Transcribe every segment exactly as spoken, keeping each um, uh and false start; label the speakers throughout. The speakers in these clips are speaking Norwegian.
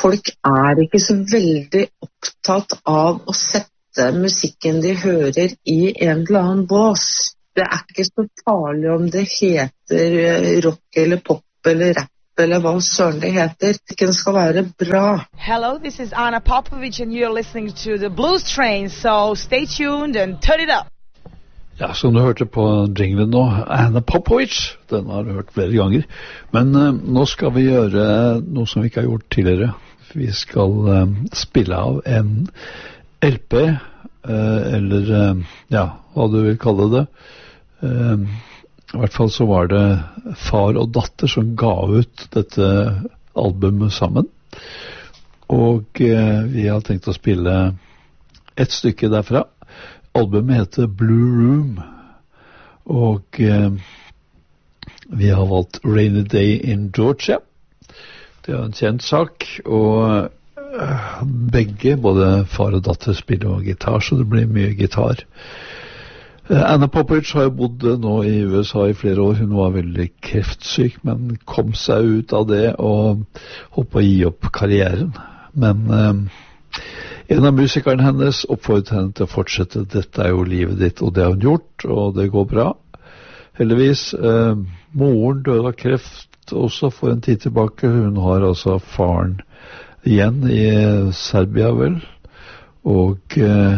Speaker 1: folk er ikke så veldig opptatt av å sette musikken de hører i en eller annen bås. Det er ikke så farlig om det heter rock eller pop eller rap eller hva søren det heter. Den skal være bra.
Speaker 2: Hello, this is Anna Popovic and you're listening to the Blues Train, so stay tuned and turn it up.
Speaker 3: Ja, som du hørte på jinglen nå, Anna Popovic, den har du hørt flere ganger. Men uh, nå skal vi gjøre noe som vi ikke har gjort tidligere. Vi skal uh, spille av en L P, uh, eller uh, ja, hva du vil kalle det. Uh, I hvert fall så var det far og datter som ga ut dette albumet sammen. Og uh, vi har tenkt å spille et stykke derfra. Albumet heter Blue Room, og eh, vi har valgt Rainy Day in Georgia. Det er en kjent sak, og eh, begge, både far og datter, spiller gitar, så det blir mye gitar. Eh, Anna Popovic har jo bodd nå i U S A i flere år. Hun var veldig kreftsyk, men kom seg ut av det og holdt på å gi opp karrieren. Men eh, en av musikerne hennes oppfordret henne til å fortsette. Dette er jo livet ditt, og det har hun gjort, og det går bra. Heldigvis, eh, moren døde av kreft også for en tid tilbake. Hun har altså faren igjen i Serbia, vel. Og eh,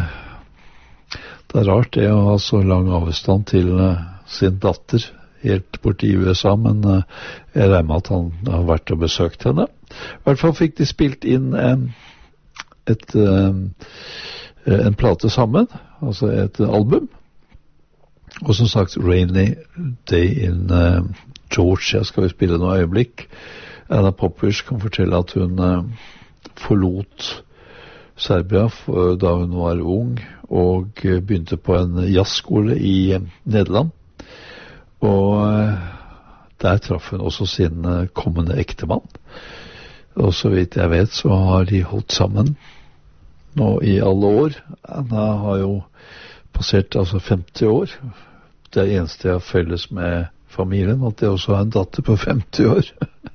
Speaker 3: det er rart det å ha så lang avstand til eh, sin datter, helt borte i U S A, men eh, jeg regner med at han har vært og besøkt henne. I hvert fall fikk de spilt inn en eh, Et, uh, en plate sammen, altså et album, og som sagt Rainy Day in uh, Georgia skal vi spille noe øyeblikk. Anna Popovic kan fortelle at hun uh, forlot Serbia for, da hun var ung, og uh, begynte på en jazzskole i uh, Nederland, og uh, der traff hun også sin uh, kommende ektemann. Og så vidt jeg vet så har de holdt sammen nå i alle år. Anna har jo passert altså femti år. Det eneste jeg har felles med familien, at jeg også har en datter på femti år.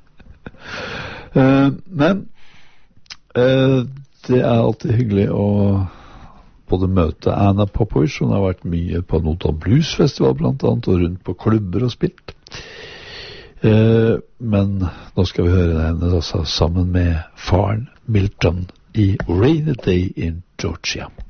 Speaker 3: uh, men uh, det er alltid hyggelig å både møte Anna Popovic. Hun har vært mye på Nota Blues Festival blant annet, og rundt på klubber og spilt. Uh, men nå skal vi høre henne altså, sammen med faren Milton i Rainy Day in Georgia.